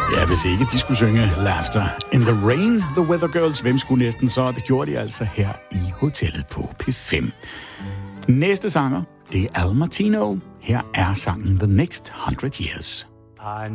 Ja, hvis ikke de skulle synge Laughter in the Rain, The Weather Girls, hvem skulle næsten så? Det gjorde de altså her i hotellet på P5. Næste sanger, det er Al Martino. Her er sangen The Next 100 Years.